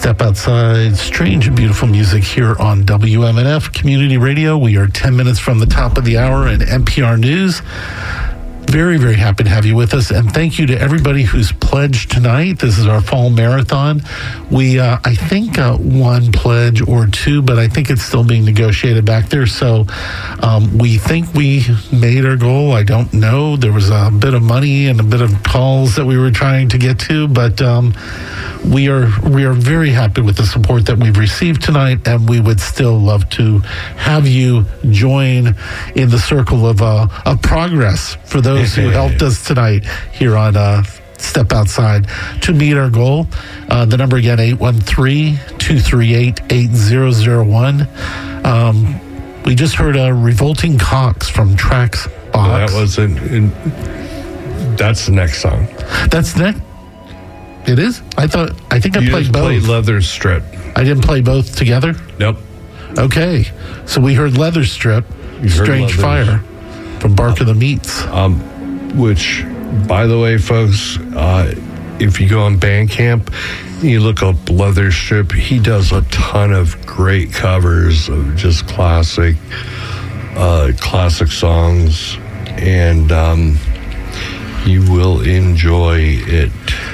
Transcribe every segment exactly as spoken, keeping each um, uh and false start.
Step Outside, strange and beautiful music here on W M N F Community Radio. We are ten minutes from the top of the hour in N P R News. Very, very happy to have you with us. And thank you to everybody who's pledged tonight. This is our fall marathon. We, uh, I think, uh, one pledge or two, but I think it's still being negotiated back there. So um, we think we made our goal. I don't know. There was a bit of money and a bit of calls that we were trying to get to, but um, we are we are very happy with the support that we've received tonight, and we would still love to have you join in the circle of, uh, of progress for those who helped us tonight here on uh, Step Outside to meet our goal. Uh, the number again, eight one three, two three eight, eight zero zero one. Um, we just heard a Revolting Cocks from Trax Box. That was in, in, that's the next song. That's next. It is? I thought, I think I you played just both. played Leather Strip. I didn't play both together? Nope. Okay. So we heard Leather Strip, You heard Strange Leather. Fire from Bark of the Meats. Um, which, by the way, folks, uh, if you go on Bandcamp, you look up Leather Strip, he does a ton of great covers of just classic, uh, classic songs, and um, you will enjoy it.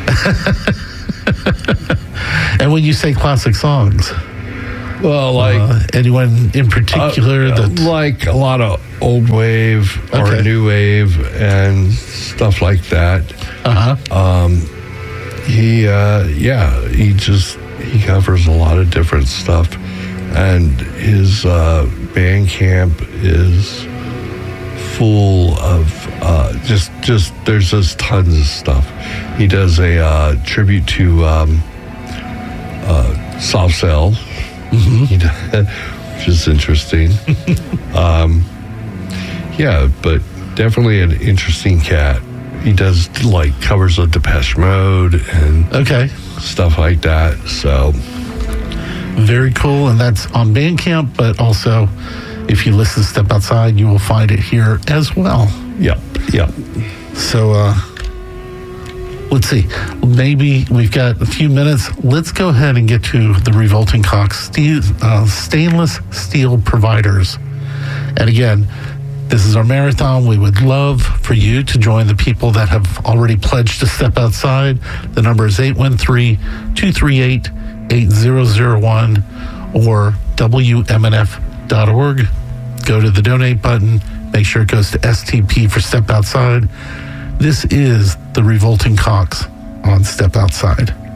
And when you say classic songs, well, like uh, anyone in particular uh, that like a lot of old wave or Okay. new wave and stuff like that. uh-huh. Um, he, uh, yeah, he just he covers a lot of different stuff, and his uh, Bandcamp is full of uh, just just there's just tons of stuff. He does a uh, tribute to um, uh, Soft Cell, Mm-hmm. he does, which is interesting. um, yeah, but definitely an interesting cat. He does like covers of Depeche Mode and Okay. stuff like that. So Very cool. And that's on Bandcamp, but also if you listen to Step Outside, you will find it here as well. yep, yep. So, uh, let's see. Maybe we've got a few minutes. Let's go ahead and get to the Revolting Cocks steel, uh, stainless steel providers. And again, this is our marathon. We would love for you to join the people that have already pledged to Step Outside. The number is eight one three, two three eight, eight zero zero one or W M N F dot org. Go to the donate button. Make sure it goes to S T P for Step Outside. This is the Revolting Cocks on Step Outside.